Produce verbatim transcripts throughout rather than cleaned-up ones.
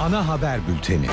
Ana haber bülteni.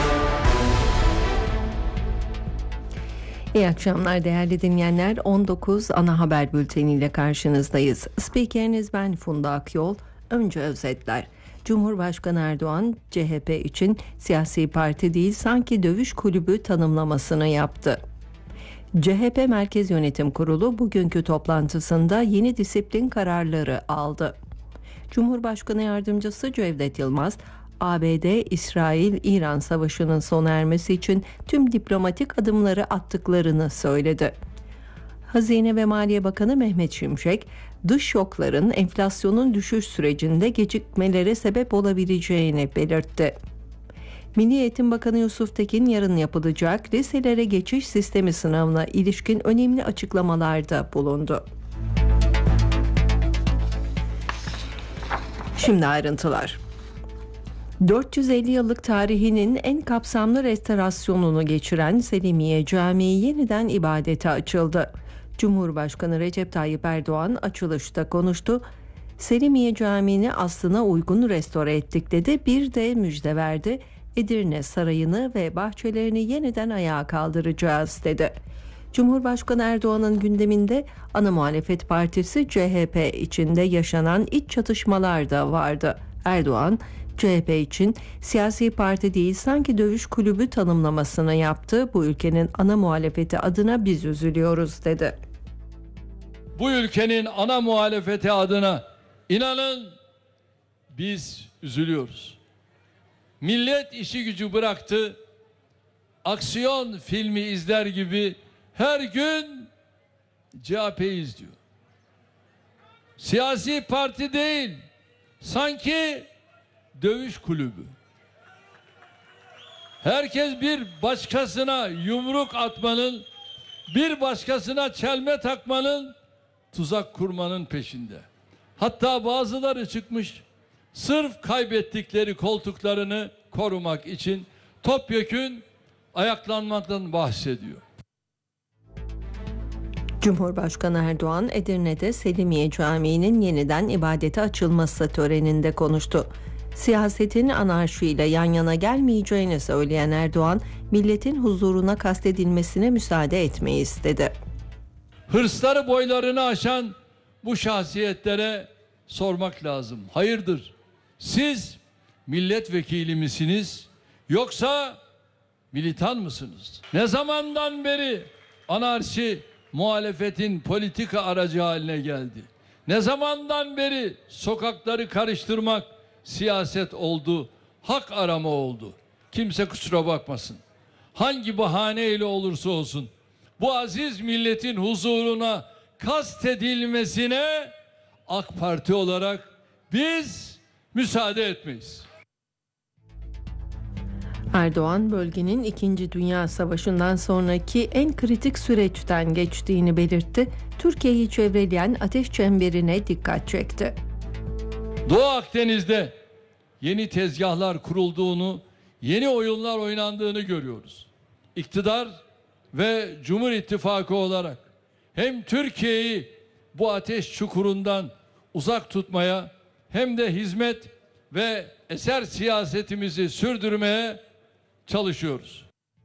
İyi akşamlar değerli dinleyenler. on dokuz ana haber bülteniyle karşınızdayız. Spikeriniz ben Funda Akyol. Önce özetler. Cumhurbaşkanı Erdoğan C H P için siyasi parti değil sanki dövüş kulübü tanımlamasını yaptı. C H P Merkez Yönetim Kurulu bugünkü toplantısında yeni disiplin kararları aldı. Cumhurbaşkanı Yardımcısı Cevdet Yılmaz, A B D, İsrail-İran savaşının sona ermesi için tüm diplomatik adımları attıklarını söyledi. Hazine ve Maliye Bakanı Mehmet Şimşek, dış şokların enflasyonun düşüş sürecinde gecikmelere sebep olabileceğini belirtti. Milli Eğitim Bakanı Yusuf Tekin yarın yapılacak liselere geçiş sistemi sınavına ilişkin önemli açıklamalarda bulundu. Şimdi ayrıntılar. dört yüz elli yıllık tarihinin en kapsamlı restorasyonunu geçiren Selimiye Camii yeniden ibadete açıldı. Cumhurbaşkanı Recep Tayyip Erdoğan açılışta konuştu. Selimiye Camii'ni aslına uygun restore ettik dedi. Bir de müjde verdi. Edirne Sarayı'nı ve bahçelerini yeniden ayağa kaldıracağız dedi. Cumhurbaşkanı Erdoğan'ın gündeminde ana muhalefet partisi C H P içinde yaşanan iç çatışmalar da vardı. Erdoğan, C H P için siyasi parti değil sanki dövüş kulübü tanımlamasını yaptı. Bu ülkenin ana muhalefeti adına biz üzülüyoruz dedi. Bu ülkenin ana muhalefeti adına inanın biz üzülüyoruz. Millet işi gücü bıraktı. Aksiyon filmi izler gibi her gün C H P'yi izliyor. Siyasi parti değil, sanki dövüş kulübü. Herkes bir başkasına yumruk atmanın, bir başkasına çelme takmanın, tuzak kurmanın peşinde. Hatta bazıları çıkmış, sırf kaybettikleri koltuklarını korumak için topyekün ayaklanmaktan bahsediyor. Cumhurbaşkanı Erdoğan Edirne'de Selimiye Camii'nin yeniden ibadete açılması töreninde konuştu. Siyasetin anarşiyle yan yana gelmeyeceğini söyleyen Erdoğan, milletin huzuruna kastedilmesine müsaade etmeyiz dedi. Hırsları boylarını aşan bu şahsiyetlere sormak lazım. Hayırdır? Siz milletvekili misiniz yoksa militan mısınız? Ne zamandan beri anarşi muhalefetin politika aracı haline geldi? Ne zamandan beri sokakları karıştırmak siyaset oldu, hak arama oldu? Kimse kusura bakmasın. Hangi bahaneyle olursa olsun bu aziz milletin huzuruna kastedilmesine AK Parti olarak biz müsaade etmeyiz. Erdoğan bölgenin İkinci Dünya Savaşı'ndan sonraki en kritik süreçten geçtiğini belirtti. Türkiye'yi çevreleyen ateş çemberine dikkat çekti. Doğu Akdeniz'de yeni tezgahlar kurulduğunu, yeni oyunlar oynandığını görüyoruz. İktidar ve Cumhur İttifakı olarak hem Türkiye'yi bu ateş çukurundan uzak tutmaya hem de hizmet ve eser siyasetimizi sürdürmeye çalışıyoruz.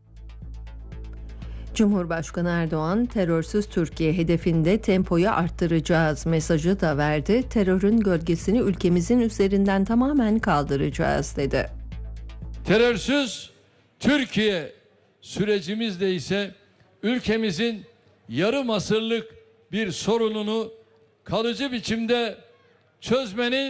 Cumhurbaşkanı Erdoğan, terörsüz Türkiye hedefinde tempoyu arttıracağız mesajı da verdi. Terörün gölgesini ülkemizin üzerinden tamamen kaldıracağız dedi. Terörsüz Türkiye sürecimizde ise ülkemizin yarım asırlık bir sorununu kalıcı biçimde çözmenin